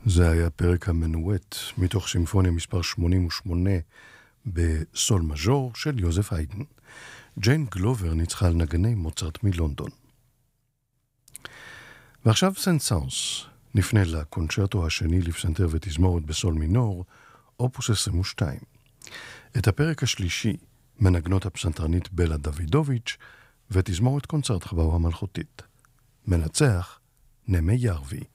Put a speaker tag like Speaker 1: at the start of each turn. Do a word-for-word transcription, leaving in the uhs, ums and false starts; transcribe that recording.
Speaker 1: זה היה פרק המנואט מתוך סימפוניה מספר שמונים ושמונה בסול מז'ור של יוזף היידן. ג'יין גלובר ניצחה על נגני מוצרט מלונדון. ועכשיו סן-סאנס, נפנה לקונצ'רטו השני לפסנתר ותזמורת בסול מינור, אופוס עשרים ושתיים. את הפרק השלישי מנגנות הפסנתרנית בלה דוידוביץ' ותזמורת קונצרט חב"ו המלכותית. מנצח נמי ירווי.